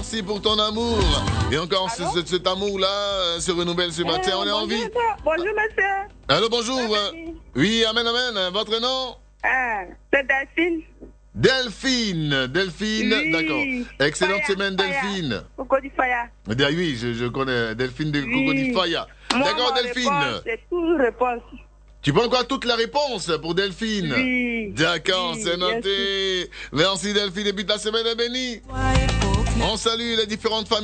merci pour ton amour. Et encore, cet amour-là se renouvelle ce matin. On est en vie. Bonjour, monsieur. Allô, bonjour. Oui, amen, amen. Votre nom? C'est Delphine. Delphine, oui. D'accord. Excellente semaine, Delphine. Coco du Faya. Oui, je connais Delphine de Coco du Faya. D'accord, Delphine. C'est toute réponse. Tu prends quoi toute la réponse pour Delphine? Oui. D'accord, oui, c'est noté. Merci Delphine, et puis ta semaine est bénie. On salue les différentes familles.